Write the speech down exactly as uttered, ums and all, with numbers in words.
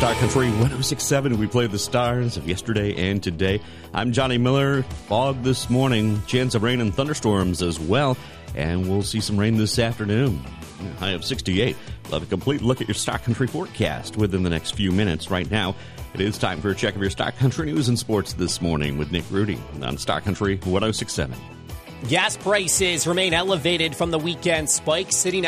Star Country one oh six point seven. We play the stars of yesterday and today. I'm Johnny Miller. Fog this morning. Chance of rain and thunderstorms as well. And we'll see some rain this afternoon. High of sixty-eight. We'll have a complete look at your Star Country forecast within the next few minutes. Right now, it is time for a check of your Star Country news and sports this morning with Nick Rudy on Star Country one oh six point seven. Gas prices remain elevated from the weekend spike, sitting at